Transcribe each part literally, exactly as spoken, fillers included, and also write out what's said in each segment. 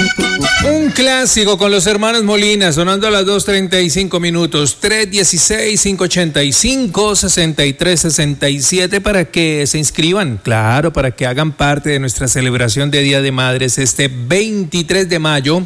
Un clásico con los hermanos Molina, sonando a las dos treinta y cinco minutos, tres uno seis, cinco ocho cinco, seis tres seis siete para que se inscriban, claro, para que hagan parte de nuestra celebración de Día de Madres este veintitrés de mayo.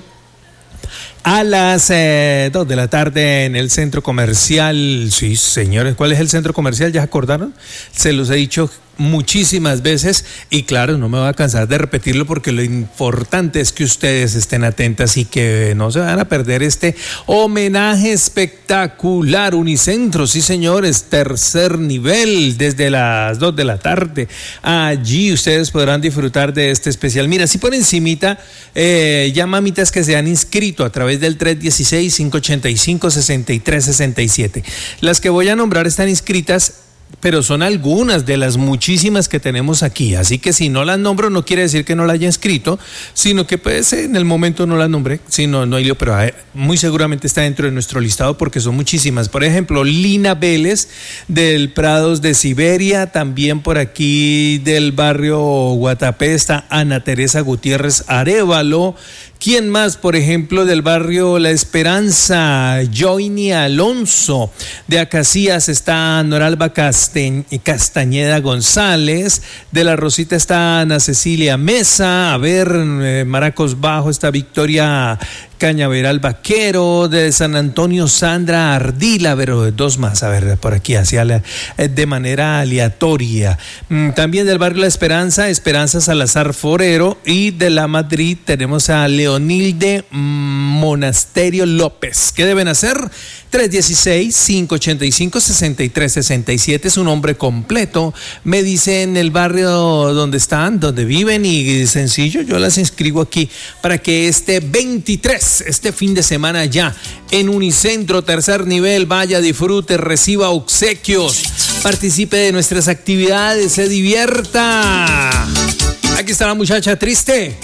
A las eh, dos de la tarde en el centro comercial. Sí, señores, ¿cuál es el centro comercial? ¿Ya se acordaron? Se los he dicho muchísimas veces y claro, no me voy a cansar de repetirlo porque lo importante es que ustedes estén atentas y que no se van a perder este homenaje espectacular. Unicentro, sí señores, tercer nivel desde las dos de la tarde. Allí ustedes podrán disfrutar de este especial. Mira, si por encimita, eh, ya mamitas que se han inscrito a través del tres uno seis, cinco ocho cinco, seis tres seis siete. Las que voy a nombrar están inscritas, pero son algunas de las muchísimas que tenemos aquí, así que si no las nombro no quiere decir que no la haya escrito, sino que pues en el momento no las nombré, si no, no hay lío, pero muy seguramente está dentro de nuestro listado porque son muchísimas. Por ejemplo, Lina Vélez del Prados de Siberia, también por aquí del barrio Guatapé está Ana Teresa Gutiérrez Arévalo. ¿Quién más? Por ejemplo, del barrio La Esperanza, Joiny Alonso. De Acacías está Noralba Castañ- Castañeda González. De La Rosita está Ana Cecilia Mesa. A ver, eh, Maracos Bajo está Victoria Cañaveral Vaquero. De San Antonio Sandra Ardila, pero dos más, a ver, por aquí, hacia la, de manera aleatoria. Mm, también del barrio La Esperanza, Esperanza Salazar Forero. Y de La Madrid tenemos a Leonilde Monasterio López. ¿Qué deben hacer? tres uno seis, cinco ocho cinco, seis tres seis siete, es un nombre completo. Me dicen el barrio donde están, donde viven y sencillo, yo las inscribo aquí para que este veintitrés, este fin de semana ya, en Unicentro, tercer nivel, vaya, disfrute, reciba obsequios, participe de nuestras actividades, se divierta. Aquí está la muchacha triste.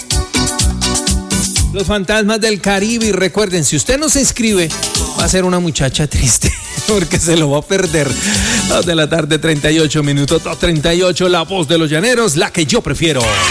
Los Fantasmas del Caribe. Y recuerden, si usted no se inscribe, va a ser una muchacha triste, porque se lo va a perder. Dos de la tarde, treinta y ocho minutos, dos treinta y ocho, La Voz de los Llaneros, la que yo prefiero.